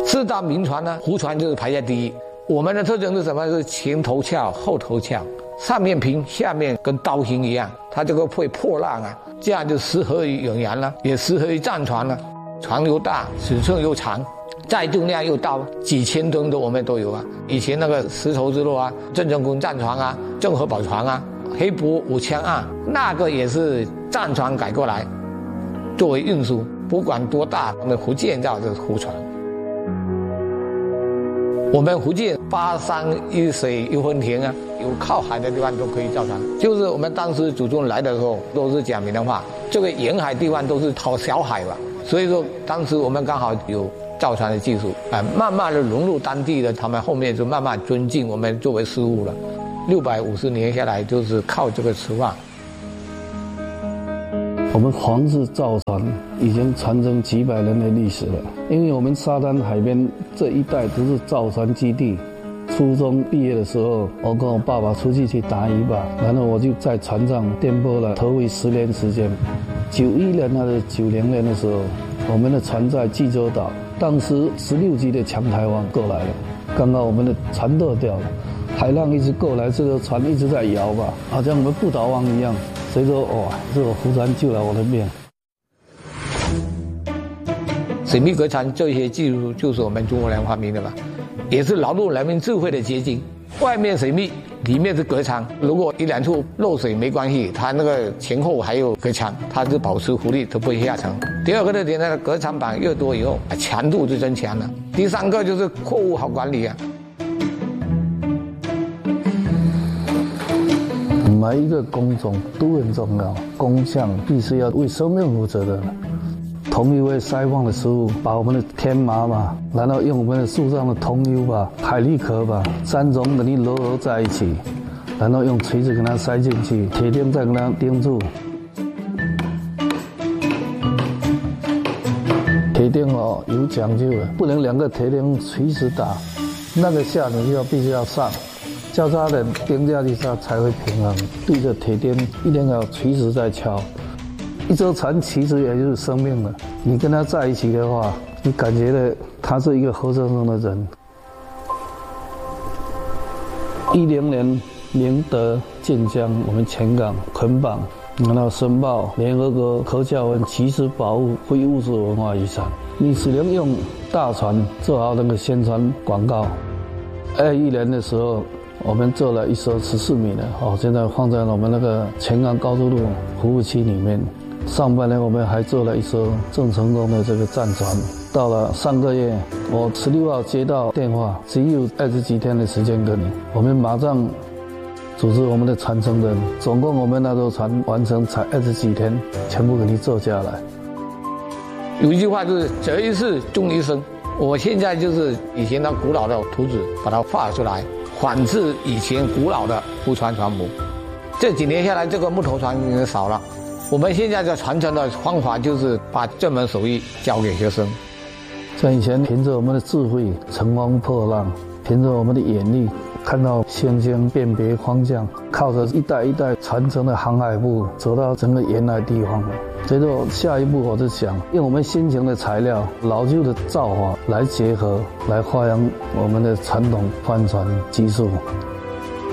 四大名船呢，湖船就是排在第一。我们的特征是什么？是前头翘，后头翘，上面平，下面跟刀形一样，它这个会破浪啊，这样就适合于远洋了，也适合于战船了。船又大，尺寸又长，载重量又大，几千吨的我们都有啊。以前那个丝绸之路啊，郑成功战船啊，郑和宝船啊，黑泊五枪案，那个也是战船改过来作为运输，不管多大，我们福建叫这湖船。我们福建8山1水1分田啊，有靠海的地方都可以造船。就是我们当时祖宗来的时候，都是讲闽南话，这个沿海地方都是讨小海吧，所以说当时我们刚好有造船的技术，慢慢的融入当地的，他们后面就慢慢尊敬我们作为师傅了。650年下来，就是靠这个吃饭。 我们皇室造船已经传承几百年的历史了，因为我们沙滩海边这一带都是造船基地。初中毕业的时候，我跟我爸爸出去打渔吧，然后我就在船上颠簸了头尾10年时间。91年还是90年的时候，我们的船在济州岛，当时16级的强台湾过来了，刚刚我们的船舵掉了，海浪一直过来，这个船一直在摇吧，好像我们不倒翁一样。谁说哇，这个湖船救了我的命。 水密隔船这些技术就是我们中国人发明的嘛，也是劳动人民智慧的结晶。外面水密，里面是隔舱，如果1、2处漏水没关系，它那个前后还有隔舱，它是保持浮力，它不会下沉。第二个特点呢，隔舱板越多以后，强度就增强了。第三个就是货物好管理啊。 每一个工种都很重要，工匠必须要为生命负责的。同一位筛放的师傅，把我们的天麻吧，然后用我们的树上的桐油吧、海蛎壳吧，3种给你揉合在一起，然后用锤子给它塞进去，铁钉再给它钉住。铁钉哦有讲究的，不能2个铁钉垂直打，那个下你就必须要上。交叉的钉下去它才会平衡，对着铁钉一定要垂直在敲。一艘船其实也就是生命了，你跟它在一起的话，你感觉的他是一个活生生的人。10年明德建江，我们前港捆绑，然后申报联合国科教文及时保护非物质文化遗产。你只能用大船做好那个宣传广告。21年的时候，我们做了一艘14米的，现在放在我们那个前港高速路服务区里面。上半年我们还做了一艘郑成功的这个战船。到了上个月，我16号接到电话，只有20几天的时间给你，我们马上组织我们的传承人，总共我们那艘船完成才20几天，全部给你做下来。 有一句话就是择一事终一生，我现在就是以前的古老的图纸，把它画出来，仿制以前古老的湖船船模。这几年下来，这个木头船已经少了。我们现在的传承的方法就是把这门手艺教给学生。 像以前凭着我们的智慧乘风破浪，凭着我们的眼力看到星星辨别方向，靠着一代一代传承的航海部走到整个沿海地方。所以说下一步我就想用我们新型的材料、老旧的造法来结合，来发扬我们的传统帆船技术。